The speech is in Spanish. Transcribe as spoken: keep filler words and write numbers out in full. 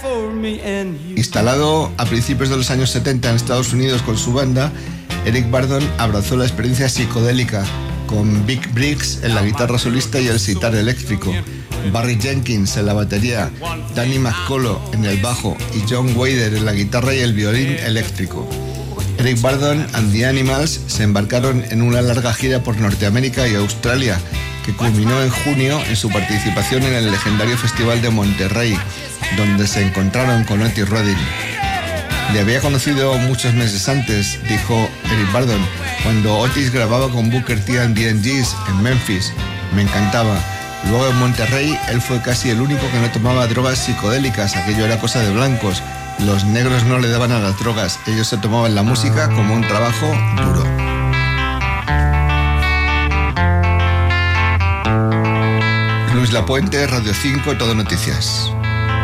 Instalado a principios de los años setenta en Estados Unidos con su banda, Eric Burdon abrazó la experiencia psicodélica con Vic Briggs en la guitarra solista y el sitar eléctrico, Barry Jenkins en la batería, Danny McCullough en el bajo y John Wader en la guitarra y el violín eléctrico. Eric Burdon and the Animals se embarcaron en una larga gira por Norteamérica y Australia, que culminó en junio en su participación en el legendario Festival de Monterrey, donde se encontraron con Otis Redding. Le había conocido muchos meses antes, dijo Eric Burdon, cuando Otis grababa con Booker T and the M Gs en Memphis. Me encantaba. Luego en Monterrey, él fue casi el único que no tomaba drogas psicodélicas, aquello era cosa de blancos. Los negros no le daban a las drogas, ellos se tomaban la música como un trabajo duro. Luis Lapuente, Radio cinco, Todo Noticias.